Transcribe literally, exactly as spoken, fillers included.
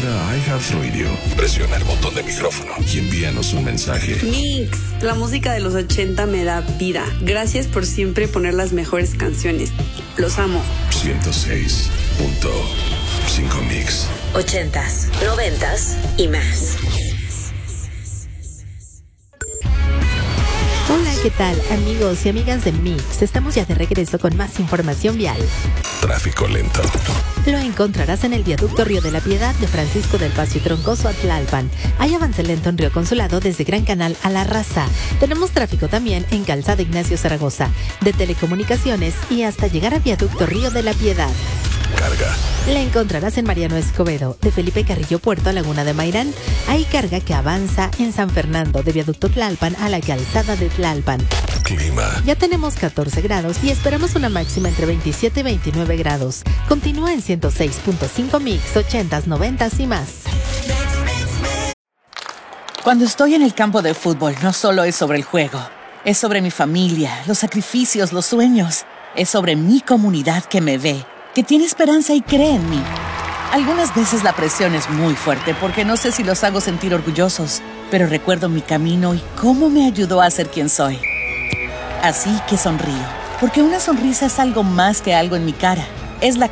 a iHeartRadio, presiona el botón de micrófono y envíanos un mensaje. Mix, la música de los ochenta me da vida. Gracias por siempre poner las mejores canciones. Los amo. ciento seis punto cinco Mix. Ochentas, noventas y más. Hola, ¿qué tal, amigos y amigas de Mix? Estamos ya de regreso con más información vial. Tráfico lento. Lo encontrarás en el viaducto Río de la Piedad de Francisco del Paso y Troncoso a Tlalpan. Hay avance lento en Río Consulado desde Gran Canal a La Raza. Tenemos tráfico también en Calzada Ignacio Zaragoza, de Telecomunicaciones y hasta llegar a viaducto Río de la Piedad. Carga. La encontrarás en Mariano Escobedo, de Felipe Carrillo Puerto a Laguna de Mairán. Hay carga que avanza en San Fernando, de viaducto Tlalpan a la Calzada de Tlalpan. Clima. Ya tenemos catorce grados y esperamos una máxima entre veintisiete y veintinueve grados. Continúa en ciento seis punto cinco Mix, ochentas, noventas y más. Cuando estoy en el campo de fútbol, no solo es sobre el juego. Es sobre mi familia, los sacrificios, los sueños. Es sobre mi comunidad que me ve, que tiene esperanza y cree en mí. Algunas veces la presión es muy fuerte porque no sé si los hago sentir orgullosos, pero recuerdo mi camino y cómo me ayudó a ser quien soy. Así que sonrío, porque una sonrisa es algo más que algo en mi cara. Es la